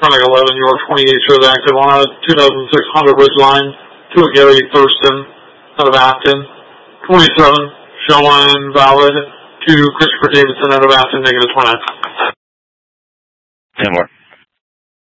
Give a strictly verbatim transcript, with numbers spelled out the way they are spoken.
Running eleven, York twenty-eight shows active on a two thousand six Honda Ridgeline to a Gary Thurston out of Acton. twenty-seven, showing valid to Christopher Davidson out of Acton, negative twenty. ten more.